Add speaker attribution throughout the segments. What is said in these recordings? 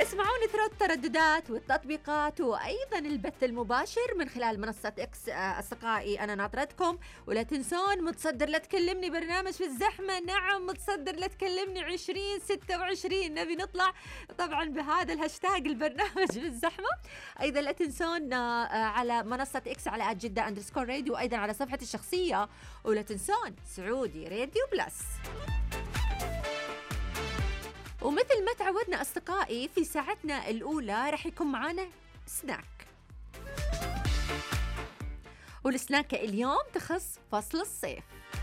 Speaker 1: اسمعوني ثرو الترددات والتطبيقات وأيضا البث المباشر من خلال منصة إكس. أصدقائي أنا ناطرتكم، ولا تنسون متصدر لا تكلمني برنامج في الزحمة. نعم متصدر لا تكلمني 2026 نبي نطلع طبعا بهذا الهاشتاج البرنامج في الزحمة. أيضا لا تنسون على منصة إكس على @جدة_راديو، وأيضا على صفحتي الشخصية، ولا تنسون سعودي راديو بلس. ومثل ما تعودنا أصدقائي في ساعتنا الأولى رح يكون معانا سناك، والسناك اليوم تخص فصل الصيف.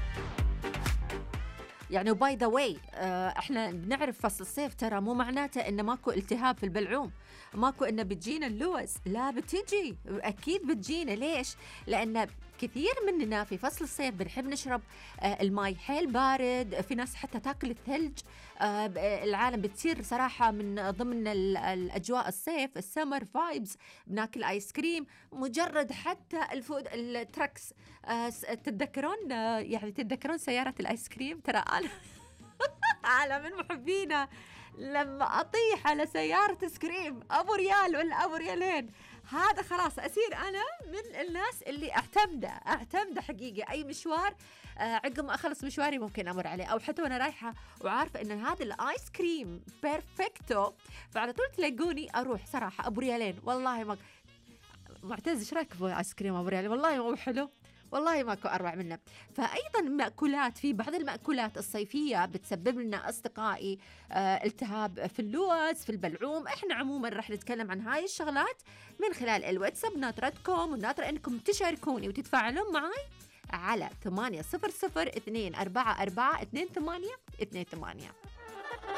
Speaker 1: يعني باي ذا واي احنا بنعرف فصل الصيف ترى مو معناته انه ماكو التهاب في البلعوم، ماكو انه بتجينا اللوز، لا بتجي، اكيد بتجينا. ليش؟ لان كثير مننا في فصل الصيف بنحب نشرب الماء حيل بارد، في ناس حتى تاكل الثلج. العالم بتصير صراحة من ضمن الأجواء الصيف السمر فايبز، بناكل آيس كريم. مجرد حتى الفود التركس تتذكرون يعني تتذكرون سيارة الآيس كريم؟ ترى أنا من محبينا لما أطيح على سيارة آيس كريم أبو ريال ولا أبو ريالين، هذا خلاص أصير أنا من الناس اللي أعتمد حقيقي. أي مشوار عقب ما أخلص مشواري ممكن أمر عليه، أو حتى وأنا رايحة وعارفة إن هذا الآيس كريم بيرفكتو، فعلى طول تلاقوني أروح صراحة أبو ريالين. والله ما معتز، إيش رأيك في آيس كريم أبو ريالين؟ والله مو حلو، والله ماكو أروع منه. فأيضا مأكولات، في بعض المأكولات الصيفية بتسبب لنا أصدقائي التهاب في اللوز في البلعوم. إحنا عموما رح نتكلم عن هاي الشغلات من خلال الواتساب. ناطرتكم وناطرة أنكم تشاركوني وتتفاعلون معي على 800 244 28 28.